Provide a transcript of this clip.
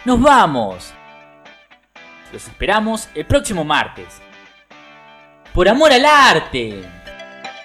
¡Nos vamos! Los esperamos el próximo martes. ¡Por amor al arte!